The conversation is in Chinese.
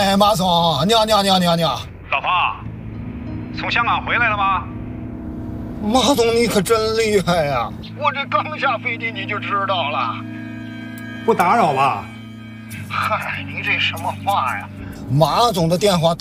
哎，马总，你好。 老婆，从香港回来了吗？ 马总，你可真厉害呀！我这刚下飞机你就知道了。 不打扰吧？ 嗨，你这什么话呀？马总的电话